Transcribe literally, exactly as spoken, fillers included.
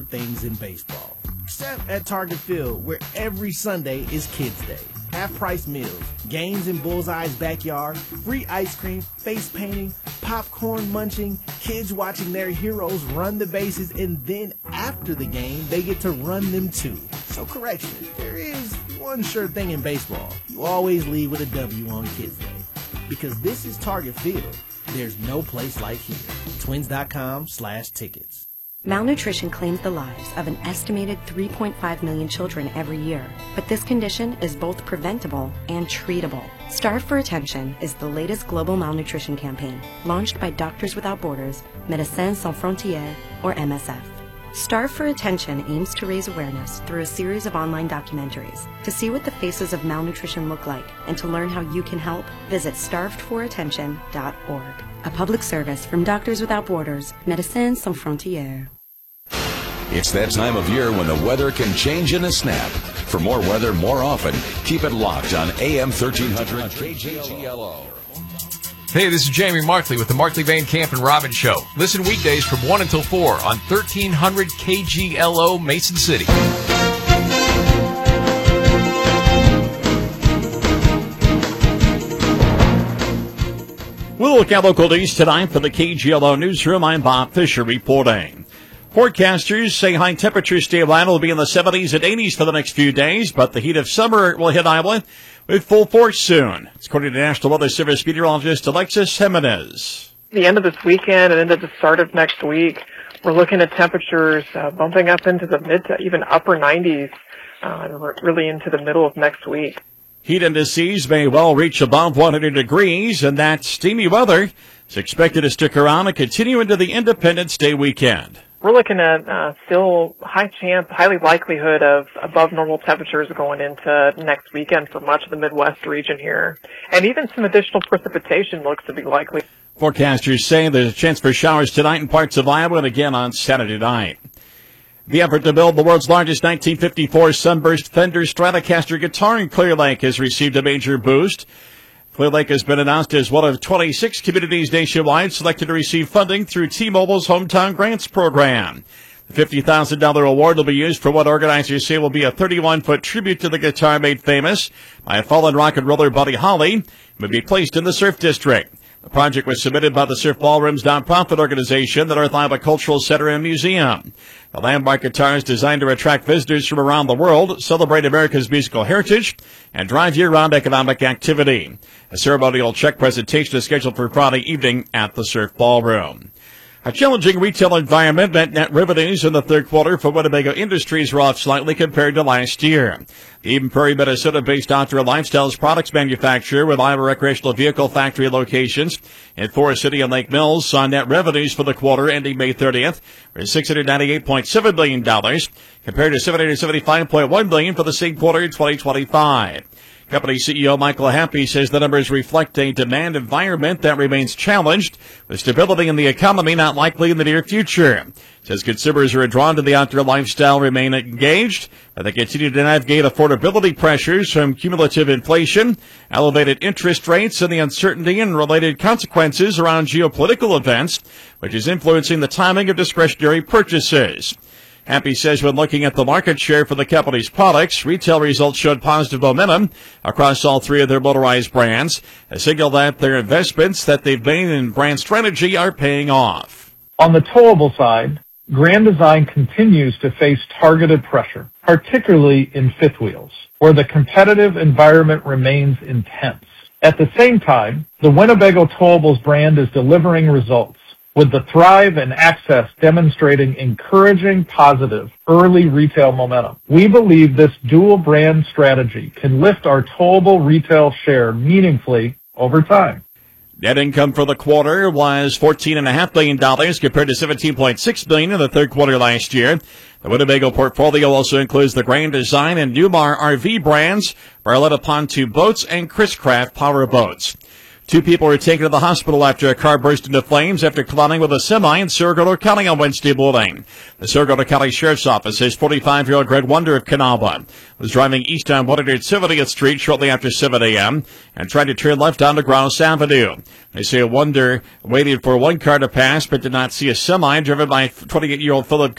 things in baseball. Except at Target Field, where every Sunday is Kids Day. Half-price meals, games in Bullseye's backyard, free ice cream, face painting, popcorn munching, kids watching their heroes run the bases, and then after the game, they get to run them too. So correction, there is one sure thing in baseball. You always leave with a W on Kids Day. Because this is Target Field, there's no place like here. Twins.com slash tickets. Malnutrition claims the lives of an estimated three point five million children every year, but this condition is both preventable and treatable. Starve for Attention is the latest global malnutrition campaign launched by Doctors Without Borders, Médecins Sans Frontières, or M S F. Starve for Attention aims to raise awareness through a series of online documentaries. To see what the faces of malnutrition look like and to learn how you can help, visit starved for attention dot org. A public service from Doctors Without Borders, Médecins Sans Frontières. It's that time of year when the weather can change in a snap. For more weather more often, keep it locked on A M thirteen hundred K G L O. Hey, this is Jamie Markley with the Markley Van Camp and Robbins Show. Listen weekdays from one until four on thirteen hundred K G L O, Mason City. We'll look at local news tonight for the K G L O Newsroom. I'm Bob Fisher reporting. Forecasters say high temperatures stay around. Will be in the seventies and eighties for the next few days, but the heat of summer will hit Iowa with full force soon. It's according to National Weather Service meteorologist Alexis Jimenez. The end of this weekend and into the start of next week, we're looking at temperatures uh, bumping up into the mid to even upper nineties, uh, really into the middle of next week. Heat indices may well reach above one hundred degrees, and that steamy weather is expected to stick around and continue into the Independence Day weekend. We're looking at uh, still high chance, highly likelihood of above normal temperatures going into next weekend for much of the Midwest region here. And even some additional precipitation looks to be likely. Forecasters say there's a chance for showers tonight in parts of Iowa and again on Saturday night. The effort to build the world's largest nineteen fifty-four Sunburst Fender Stratocaster guitar in Clear Lake has received a major boost. Clear Lake has been announced as one of twenty-six communities nationwide selected to receive funding through T-Mobile's Hometown Grants program. The fifty thousand dollars award will be used for what organizers say will be a thirty-one foot tribute to the guitar made famous by a fallen rock and roller Buddy Holly and would be placed in the Surf District. The project was submitted by the Surf Ballroom's nonprofit organization, the North Iowa Cultural Center and Museum. The landmark guitar is designed to attract visitors from around the world, celebrate America's musical heritage, and drive year-round economic activity. A ceremonial check presentation is scheduled for Friday evening at the Surf Ballroom. A challenging retail environment meant net revenues in the third quarter for Winnebago Industries were off slightly compared to last year. The Eden Prairie, Minnesota-based Outdoor Lifestyles products manufacturer with Iowa Recreational Vehicle Factory locations in Forest City and Lake Mills saw net revenues for the quarter ending May thirtieth for six hundred ninety-eight point seven million dollars compared to seven hundred seventy-five point one million dollars for the same quarter in twenty twenty-five. Company C E O Michael Happy says the numbers reflect a demand environment that remains challenged, with stability in the economy not likely in the near future. Says consumers who are drawn to the outdoor lifestyle remain engaged, but they continue to navigate affordability pressures from cumulative inflation, elevated interest rates, and the uncertainty and related consequences around geopolitical events, which is influencing the timing of discretionary purchases. Happy says when looking at the market share for the company's products, retail results showed positive momentum across all three of their motorized brands, a signal that their investments that they've made in brand strategy are paying off. On the towable side, Grand Design continues to face targeted pressure, particularly in fifth wheels, where the competitive environment remains intense. At the same time, the Winnebago Towables brand is delivering results, with the Thrive and Access demonstrating encouraging positive early retail momentum. We believe this dual brand strategy can lift our towable retail share meaningfully over time. Net income for the quarter was fourteen point five million dollars compared to seventeen point six million dollars in the third quarter last year. The Winnebago portfolio also includes the Grand Design and Newmar R V brands, Barletta Pontoon Boats, and Chris Craft Power Boats. Two people were taken to the hospital after a car burst into flames after colliding with a semi in Saragordo County on Wednesday morning. The Saragordo County Sheriff's Office says forty-five-year-old Greg Wonder of Kanawha was driving east on one hundred seventieth Street shortly after seven a.m. and tried to turn left onto Grouse Avenue. They say Wonder waited for one car to pass but did not see a semi driven by twenty-eight-year-old Philip